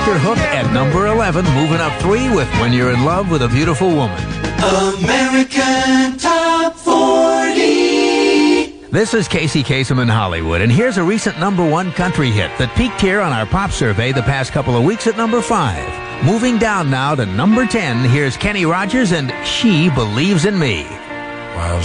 Dr. Hook at number 11, moving up 3 with When You're in Love with a Beautiful Woman. American Top 40. This is Casey Kasem in Hollywood, and here's a recent number 1 country hit that peaked here on our pop survey the past couple of weeks at number 5. Moving down now to number 10, here's Kenny Rogers and She Believes in Me. While